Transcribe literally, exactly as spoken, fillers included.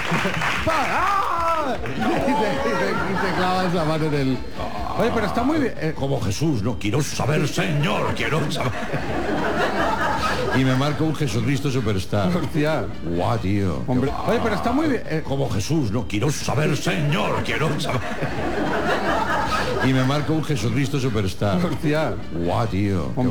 ¡Ah! Y te, y te- y te clavas la mano en el... Oye, pero está muy bien. eh, Como Jesús, no quiero saber, Señor, quiero saber. Y me marca un Jesucristo Superstar. Hostia. Guau, tío. Hombre, oye, pero está muy bien. eh, Como Jesús, no quiero saber, Señor, quiero saber. Y me marca un Jesucristo Superstar. Hostia. Guau, tío. Hombre.